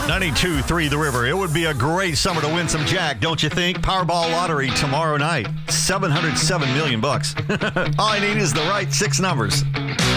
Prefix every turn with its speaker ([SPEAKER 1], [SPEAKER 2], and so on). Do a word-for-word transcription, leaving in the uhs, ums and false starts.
[SPEAKER 1] ninety-two three The River. It would be a great summer to win some jack, don't you think? Powerball lottery tomorrow night. seven hundred seven million bucks. All I need is the right six numbers.